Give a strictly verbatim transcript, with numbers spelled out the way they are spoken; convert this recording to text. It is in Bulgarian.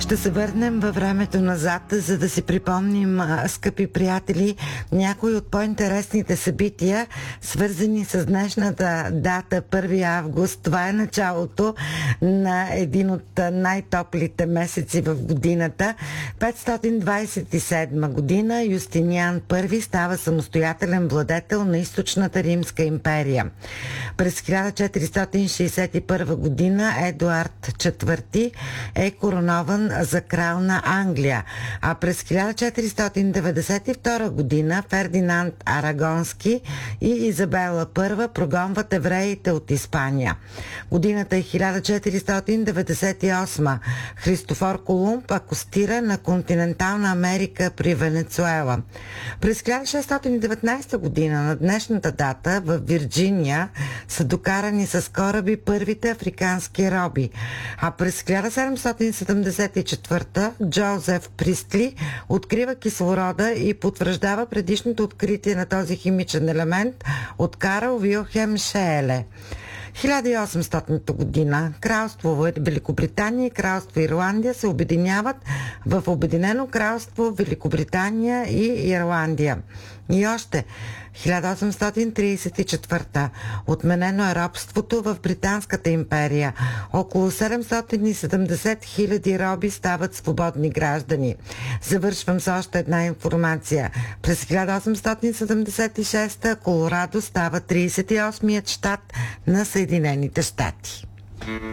Ще се върнем във времето назад, за да си припомним, скъпи приятели, някои от по-интересните събития, свързани с днешната дата първи август. Това е началото на един от най-топлите месеци в годината. петстотин двадесет и седма година Юстиниан първи става самостоятелен владетел на Източната Римска империя. През хиляда четиристотин шейсет и първа година Едуард четвърти е коронован за крал на Англия, а през хиляда четиристотин деветдесет и втора година Фердинанд Арагонски и Изабела първа прогонват евреите от Испания. Годината е хиляда четиристотин деветдесет и осма. Христофор Колумб акостира на континентална Америка при Венецуела. През хиляда шестстотин и деветнадесета година на днешната дата в Вирджиния са докарани с кораби първите африкански роби, а през хиляда седемстотин седемдесет и четвърта Джозеф Пристли открива кислорода и потвърждава предишното откритие на този химичен елемент от Карл Вилхелм Шееле. хиляда и осемстотна година кралство Великобритания и кралство Ирландия се обединяват в Обединено кралство Великобритания и Ирландия. И още хиляда осемстотин тридесет и четвърта. Отменено е робството в Британската империя. Около седемстотин и седемдесет хиляди роби стават свободни граждани. Завършвам с още една информация. През хиляда осемстотин седемдесет и шеста Колорадо става тридесет и осмият щат на Съединените щати.